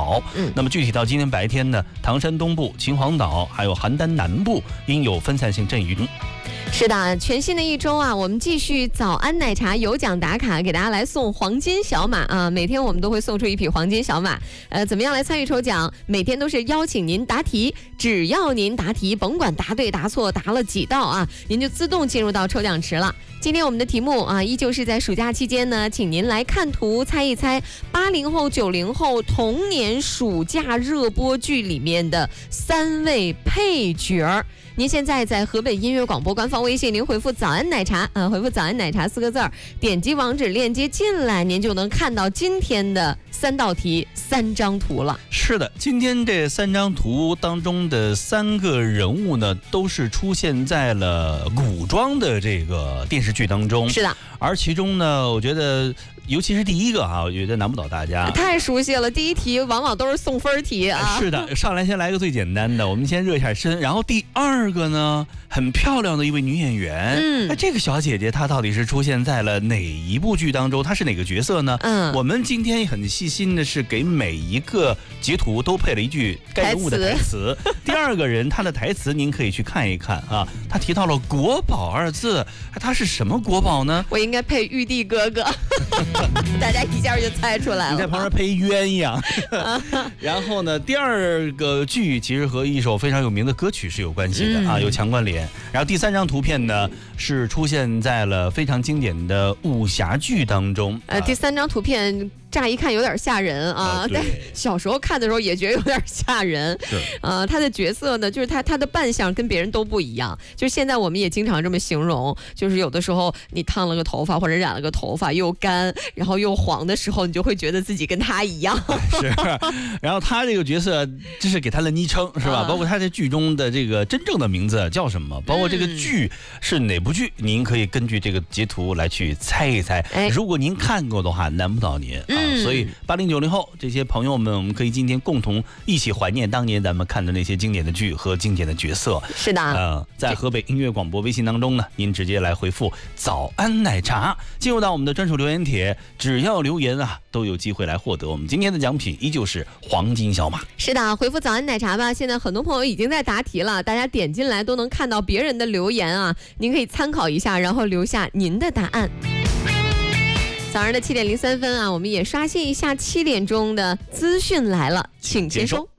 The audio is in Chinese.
好。那么具体到今天白天呢，唐山东部、秦皇岛还有邯郸南部应有分散性阵雨。 是的，全新的一周啊，我们继续早安奶茶有奖打卡，给大家来送黄金小马啊！每天我们都会送出一匹黄金小马。怎么样来参与抽奖？每天都是邀请您答题，只要您答题，甭管答对答错，答了几道啊，您就自动进入到抽奖池了。今天我们的题目啊，依旧是在暑假期间呢，请您来看图猜一猜80后、90后童年暑假热播剧里面的3位配角。您现在在河北音乐广播官方微信，您回复早安奶茶回复早安奶茶4个字儿，点击网址链接进来，您就能看到今天的3道题3张图了。 是的，今天这3张图当中的3个人物呢，都是出现在了古装的这个电视剧当中。 是的， 而其中呢，我觉得尤其是第一个啊，我觉得难不倒大家， 太熟悉了。第一题往往都是送分题啊。 是的，上来先来个最简单的，我们先热一下身。然后第二个呢，很漂亮的一位女演员，这个小姐姐她到底是出现在了哪一部剧当中？她是哪个角色呢？我们今天很细心的是给每一个截图都配了一句该人物的台词。第二个人他的台词您可以去看一看啊，他提到了国宝2字，他是什么国宝呢？ 我应该配玉帝哥哥。大家一下就猜出来了。 你在旁边配鸳鸯。然后呢，第二个剧其实和一首非常有名的歌曲是有关系的啊，有强关联。然后第3张图片呢，是出现在了非常经典的武侠剧当中。 第3张图片乍一看有点吓人啊，但小时候看的时候也觉得有点吓人。他的角色呢，就是他的扮相跟别人都不一样。就是现在我们也经常这么形容，就是有的时候你烫了个头发或者染了个头发又干然后又黄的时候，你就会觉得自己跟他一样。 是，然后他这个角色这是给他的昵称是吧？包括他在剧中的这个真正的名字叫什么，包括这个剧是哪部剧，您可以根据这个截图来去猜一猜。如果您看过的话，难不倒您。所以80、90后这些朋友们，我们可以今天共同一起怀念当年咱们看的那些经典的剧和经典的角色。 是的， 在河北音乐广播微信当中呢，您直接来回复早安奶茶，进入到我们的专属留言帖，只要留言啊，都有机会来获得我们今天的奖品，依旧是黄金小马。 是的，回复早安奶茶吧。现在很多朋友已经在答题了，大家点进来都能看到别人的留言啊，您可以参考一下，然后留下您的答案。早上的7点03分啊，我们也刷新一下7点钟的资讯来了，请接收。